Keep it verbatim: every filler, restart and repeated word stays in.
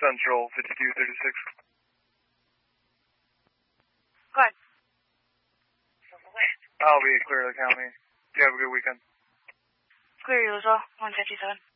Central, fifty-two thirty-six. Go ahead. I'll be clear of the county. You have a good weekend. Clear you as well, one fifty-seven.